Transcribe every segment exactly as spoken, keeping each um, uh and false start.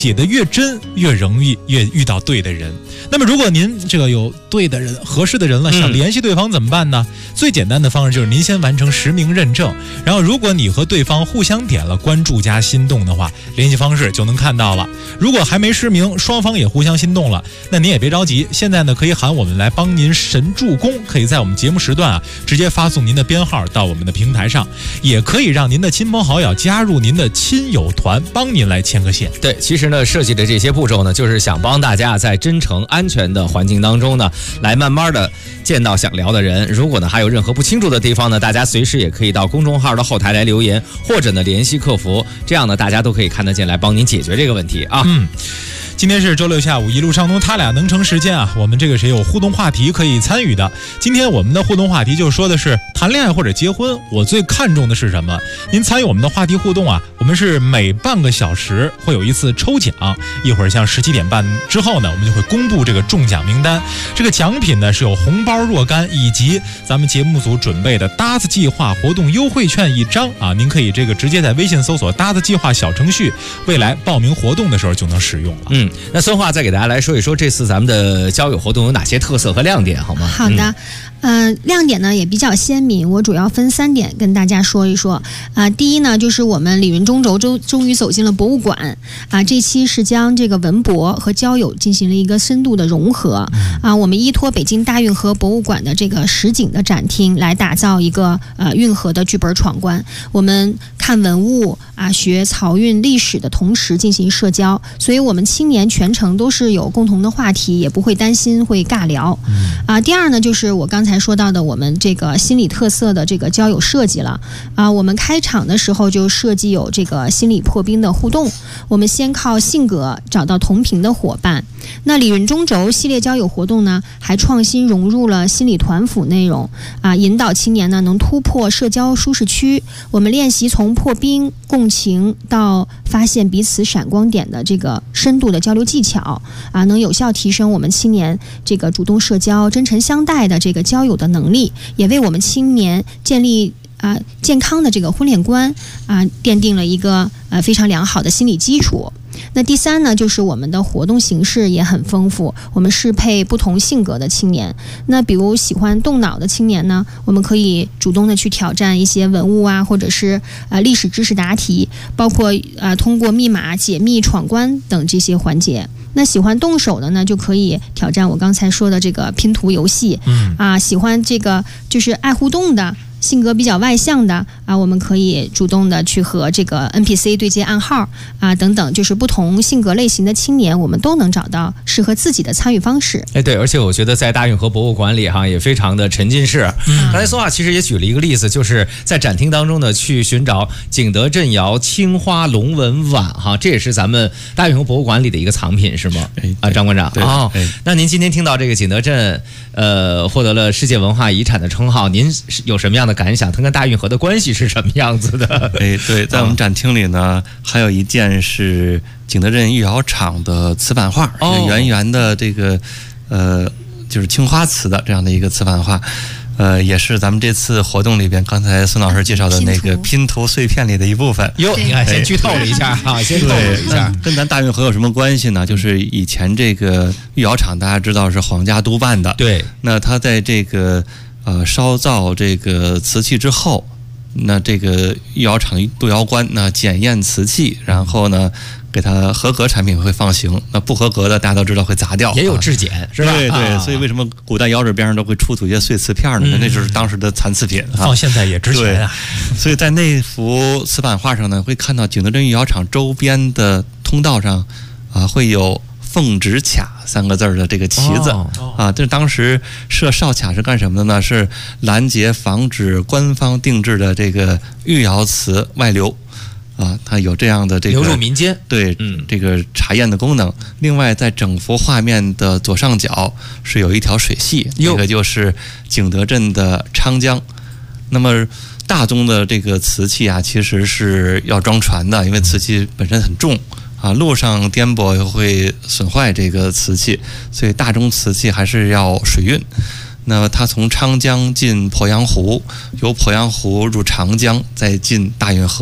写得越真，越容易越遇到对的人。那么如果您这个有对的人、合适的人了，想联系对方怎么办呢？嗯、最简单的方式就是您先完成实名认证，然后如果你和对方互相点了关注加心动的话，联系方式就能看到了。如果还没实名，双方也互相心动了，那您也别着急，现在呢可以喊我们来帮您神助攻，可以在我们节目时段啊直接发送您的编号到我们的平台上，也可以让您的亲朋好友加入您的亲友团，帮您来牵个线。 对，其实呢设计的这些步骤呢，就是想帮大家在真诚安全的环境当中呢，来慢慢的见到想聊的人。如果呢还有任何不清楚的地方呢，大家随时也可以到公众号的后台来留言，或者呢联系客服，这样呢大家都可以看得见，来帮您解决这个问题啊。 嗯。今天是周六下午一路上通，他俩能成时间啊，我们这个谁有互动话题可以参与的。今天我们的互动话题就说的是谈恋爱或者结婚，我最看重的是什么？您参与我们的话题互动啊，我们是每半个小时会有一次抽奖，一会儿像十七点半之后呢，我们就会公布这个中奖名单。这个奖品呢是有红包若干，以及咱们节目组准备的搭子计划活动优惠券一张啊，您可以这个直接在微信搜索搭子计划小程序，未来报名活动的时候就能使用了。 嗯。那孙化再给大家来说一说这次咱们的交友活动有哪些特色和亮点好吗？ 好的。嗯、呃，亮点呢也比较鲜明，我主要分三点跟大家说一说。啊、呃，第一呢就是我们李云中轴终终于走进了博物馆啊、呃，这期是将这个文博和交友进行了一个深度的融合啊、呃。我们依托北京大运河博物馆的这个实景的展厅来打造一个呃运河的剧本闯关。我们看文物啊、呃，学漕运历史的同时进行社交，所以我们青年全程都是有共同的话题，也不会担心会尬聊啊、呃。第二呢就是我刚才才说到的我们这个心理特色的这个交友设计了啊，我们开场的时候就设计有这个心理破冰的互动，我们先靠性格找到同频的伙伴。那李云中轴系列交友活动呢，还创新融入了心理团辅内容啊，引导青年呢能突破社交舒适区。我们练习从破冰、共情到发现彼此闪光点的这个深度的交流技巧啊，能有效提升我们青年这个主动社交、真诚相待的这个交友的能力，也为我们青年建立啊、呃、健康的这个婚恋观啊、呃、奠定了一个呃非常良好的心理基础。那第三呢，就是我们的活动形式也很丰富，我们适配不同性格的青年。那比如喜欢动脑的青年呢，我们可以主动的去挑战一些文物啊，或者是呃历史知识答题，包括呃通过密码解密、闯关等这些环节。那喜欢动手的呢，就可以挑战我刚才说的这个拼图游戏。嗯啊，喜欢这个就是爱互动的，性格比较外向的啊，我们可以主动的去和这个 N P C 对接暗号啊，等等，就是不同性格类型的青年，我们都能找到适合自己的参与方式。 哎，对，而且我觉得在大运河博物馆里哈，也非常的沉浸式。嗯，刚才孙化其实也举了一个例子，就是在展厅当中呢，去寻找景德镇窑青花龙纹碗哈，这也是咱们大运河博物馆里的一个藏品，是吗？哎、啊，张馆长啊、哦，那您今天听到这个景德镇呃获得了世界文化遗产的称号，您有什么样的感想？它跟大运河的关系是什么样子的？ 哎，对，在我们展厅里呢，还有一件是景德镇御窑厂的瓷版画，哦、圆圆的这个呃，就是青花瓷的这样的一个瓷版画。呃，也是咱们这次活动里边，刚才孙老师介绍的那个拼图碎片里的一部分。 哟，你看，先剧透了一下哈，先透了一下。 跟咱大运河有什么关系呢？就是以前这个御窑厂，大家知道是皇家督办的。 对。 那他在这个呃烧造这个瓷器之后，那这个御窑厂督窑官那检验瓷器，然后呢，给它合格产品会放行，那不合格的大家都知道会砸掉， 也有质检，是吧？ 对对，啊、所以为什么古代窑址边上都会出土一些碎瓷片呢？嗯、那就是当时的残次品， 放现在也值钱啊。 所以在那幅瓷版画上呢，会看到景德镇御窑厂周边的通道上啊，会有奉旨卡三个字的这个旗子、哦、啊，这当时设哨卡是干什么的呢？是拦截防止官方定制的这个御窑瓷外流。啊，它有这样的这个流入民间， 对，嗯，这个查验的功能。另外，在整幅画面的左上角是有一条水系，这个就是景德镇的昌江。那么大宗的这个瓷器啊，其实是要装船的，因为瓷器本身很重啊，路上颠簸又会损坏这个瓷器，所以大宗瓷器还是要水运。那么它从昌江进鄱阳湖，由鄱阳湖入长江，再进大运河。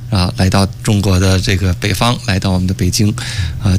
啊，来到中国的这个北方，来到我们的北京，啊，